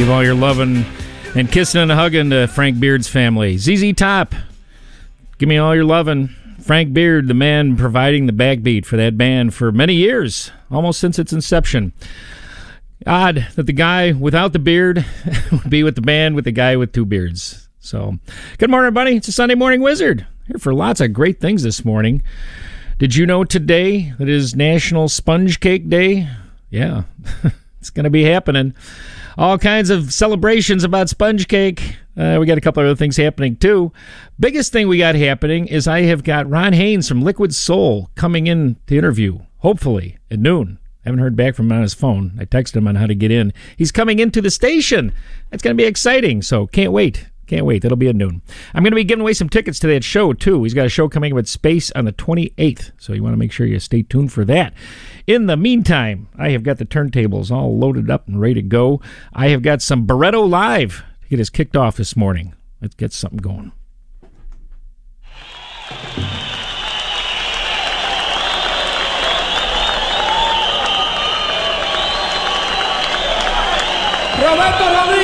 Give all your loving and kissing and hugging to Frank Beard's family. ZZ Top, give me all your loving. Frank Beard, the man providing the backbeat for that band for many years, almost since its inception. Odd that the guy without the beard would be with the band with the guy with two beards. So, good morning, everybody. It's a Sunday Morning Wizard. Here for lots of great things this morning. Did you know today that is National Sponge Cake Day? Yeah, it's going to be happening. All kinds of celebrations about sponge cake. We got a couple other things happening, too. Biggest thing we got happening is I have got Ron Haynes from Liquid Soul coming in to interview, hopefully, at noon. I haven't heard back from him on his phone. I texted him on how to get in. He's coming into the station. That's going to be exciting, so can't wait. Can't wait. That'll be at noon. I'm going to be giving away some tickets to that show, too. He's got a show coming up at Space on the 28th, so you want to make sure you stay tuned for that. In the meantime, I have got the turntables all loaded up and ready to go. I have got some Barretto Live to get us kicked off this morning. Let's get something going. Roberto Rodríguez.